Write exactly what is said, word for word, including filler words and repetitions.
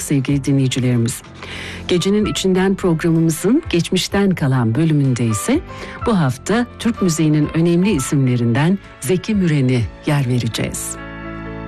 sevgili dinleyicilerimiz. Gecenin içinden programımızın geçmişten kalan bölümünde ise bu hafta Türk müziğinin önemli isimlerinden Zeki Müren'e yer vereceğiz.